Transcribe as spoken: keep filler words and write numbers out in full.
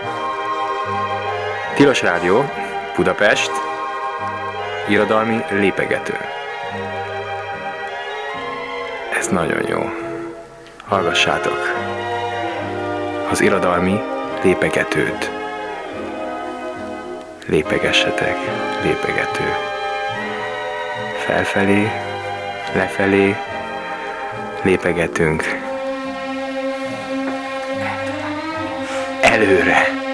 Tilos Rádió, Budapest, irodalmi lépegető. Ez nagyon jó. Hallgassátok az irodalmi lépegetőt. Lépegessetek, lépegető. Felfelé, lefelé, lépegetünk. Előre!